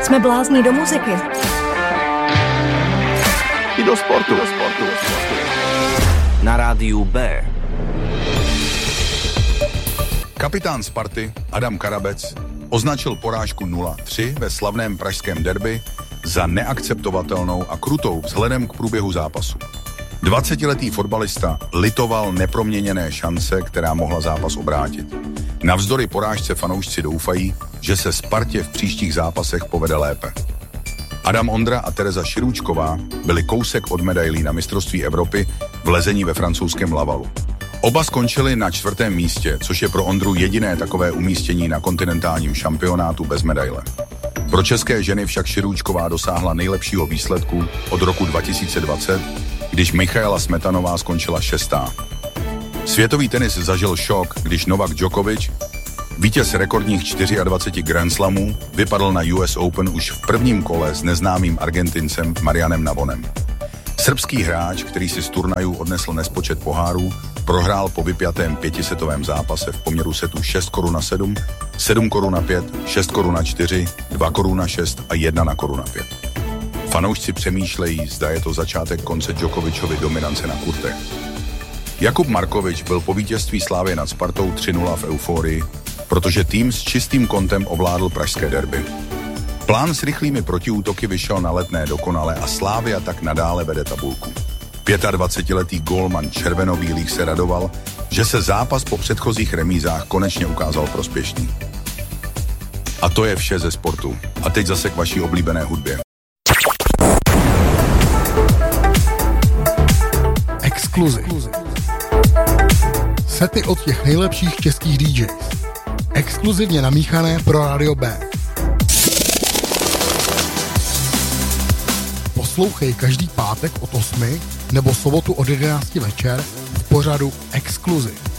Jsme blázni do muziky. I do sportu. Na rádiu B. Kapitán Sparty Adam Karabec označil porážku 0-3 ve slavném pražském derby za neakceptovatelnou a krutou vzhledem k průběhu zápasu. 20letý fotbalista litoval neproměněné šance, která mohla zápas obrátit. Navzdory porážce fanoušci doufají, že se Spartě v příštích zápasech povede lépe. Adam Ondra a Tereza Širůčková byli kousek od medailí na mistrovství Evropy v lezení ve francouzském Lavalu. Oba skončili na 4. místě, což je pro Ondru jediné takové umístění na kontinentálním šampionátu bez medaile. Pro české ženy však Širůčková dosáhla nejlepšího výsledku od roku 2020, když Michaela Smetanová skončila 6. Světový tenis zažil šok, když Novak Djokovic, vítěz rekordních 24 Grand Slamů, vypadl na US Open už v prvním kole s neznámým Argentincem Marianem Navonem. Srbský hráč, který si z turnajů odnesl nespočet pohárů, prohrál po vypjatém 5setovém zápase v poměru setů 6-7, 7-5, 6-4, 2-6 a 1-5. Fanoušci přemýšlejí, zda je to začátek konce Djokovicovy dominance na kurtech. Jakub Markovič byl po vítězství Slávie nad Spartou 3-0 v euforii, protože tým s čistým kontem ovládl pražské derby. Plán s rychlými protiútoky vyšel na Letné dokonale a Slavia tak nadále vede tabulku. 25letý gólman červenobílých se radoval, že se zápas po předchozích remízách konečně ukázal prospěšný. A to je vše ze sportu. A teď zase k vaší oblíbené hudbě. Exkluziv. Sety od těch nejlepších českých DJs. Exkluzivně namíchané pro Rádio B. Poslouchej každý pátek od 8 nebo sobotu od 11 večer v pořadu Exkluziv.